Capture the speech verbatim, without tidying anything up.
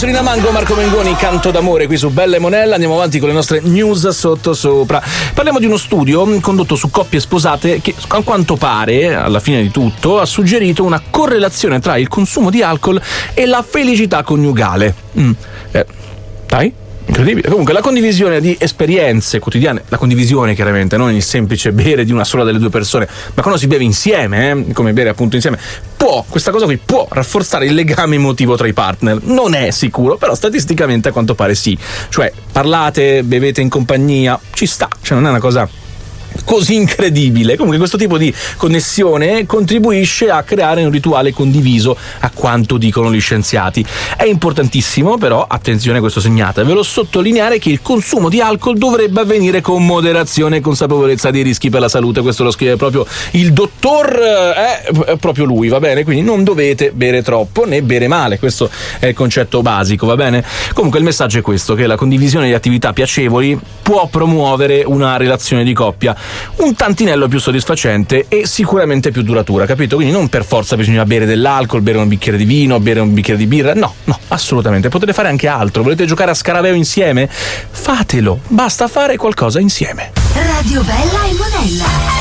Sorina Mango, Marco Mengoni, Canto d'amore qui su Bella e Monella. Andiamo avanti con le nostre news sotto sopra. Parliamo di uno studio condotto su coppie sposate che, a quanto pare, alla fine di tutto, ha suggerito una correlazione tra il consumo di alcol e la felicità coniugale. Mm. Eh, dai? Incredibile. Comunque la condivisione di esperienze quotidiane, la condivisione chiaramente, non il semplice bere di una sola delle due persone, ma quando si beve insieme, eh, come bere appunto insieme, può, questa cosa qui può rafforzare il legame emotivo tra i partner. Non è sicuro, però statisticamente a quanto pare sì. Cioè, parlate, bevete in compagnia, ci sta, cioè non è una cosa così incredibile. Comunque questo tipo di connessione contribuisce a creare un rituale condiviso, a quanto dicono gli scienziati. È importantissimo però, attenzione, questo segnatevelo, sottolineare che il consumo di alcol dovrebbe avvenire con moderazione e consapevolezza dei rischi per la salute. Questo lo scrive proprio il dottor, è proprio lui, va bene? Quindi non dovete bere troppo né bere male, questo è il concetto basico, va bene? Comunque il messaggio è questo, che la condivisione di attività piacevoli può promuovere una relazione di coppia un tantinello più soddisfacente e sicuramente più duratura, capito? Quindi non per forza bisogna bere dell'alcol, bere un bicchiere di vino, bere un bicchiere di birra, no, no, assolutamente, potete fare anche altro. Volete giocare a scarabeo insieme? Fatelo, basta fare qualcosa insieme. Radio Bella e Monella.